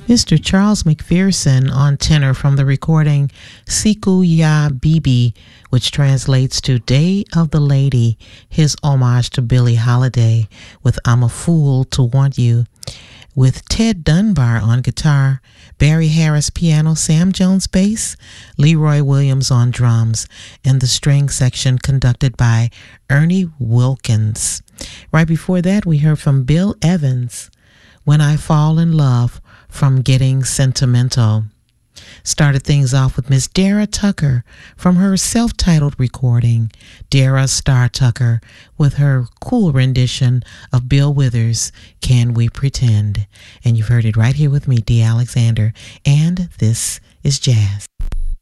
Mr. Charles McPherson on tenor from the recording Siku Ya Bibi, which translates to Day of the Lady, his homage to Billie Holiday with I'm a Fool to Want You, with Ted Dunbar on guitar, Barry Harris piano, Sam Jones bass, Leroy Williams on drums, and the string section conducted by Ernie Wilkins. Right before that, we heard from Bill Evans, When I Fall in Love, from Getting Sentimental. Started things off with Miss Dara Tucker from her self-titled recording, Dara Star Tucker, with her cool rendition of Bill Withers' Can We Pretend? And you've heard it right here with me, Dee Alexander, and this is Jazz.